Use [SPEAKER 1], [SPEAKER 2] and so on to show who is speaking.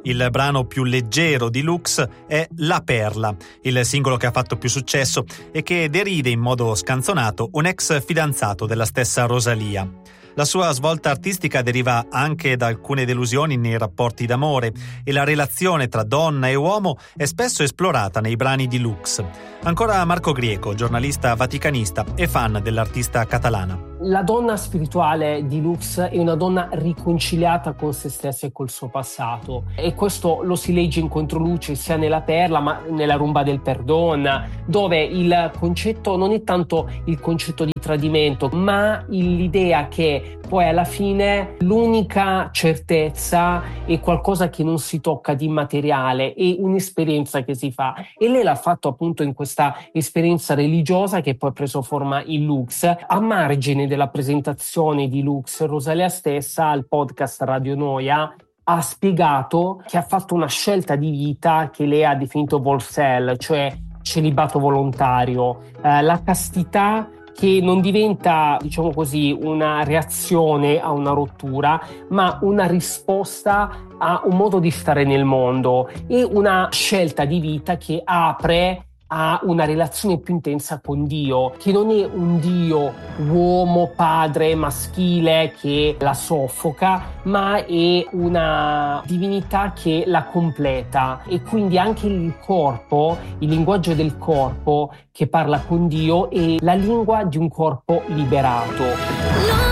[SPEAKER 1] Il brano più leggero di Lux è La Perla, il singolo che ha fatto più successo e che deride in modo scanzonato un ex fidanzato della stessa Rosalía. La sua svolta artistica deriva anche da alcune delusioni nei rapporti d'amore e la relazione tra donna e uomo è spesso esplorata nei brani di Lux. Ancora Marco Grieco, giornalista vaticanista e fan dell'artista catalana.
[SPEAKER 2] La donna spirituale di Lux è una donna riconciliata con se stessa e col suo passato, e questo lo si legge in controluce sia nella Perla ma nella Rumba del Perdón, dove il concetto non è tanto il concetto di tradimento ma l'idea che poi alla fine l'unica certezza è qualcosa che non si tocca di immateriale, è un'esperienza che si fa, e lei l'ha fatto appunto in questa esperienza religiosa che poi ha preso forma in Lux. A margine della presentazione di Lux, Rosalía stessa al podcast Radio Noia ha spiegato che ha fatto una scelta di vita che lei ha definito Volcel, cioè celibato volontario, la castità che non diventa, diciamo così, una reazione a una rottura, ma una risposta a un modo di stare nel mondo, e una scelta di vita che apre a una relazione più intensa con Dio, che non è un Dio uomo, padre, maschile che la soffoca, ma è una divinità che la completa, e quindi anche il corpo, il linguaggio del corpo che parla con Dio è la lingua di un corpo liberato.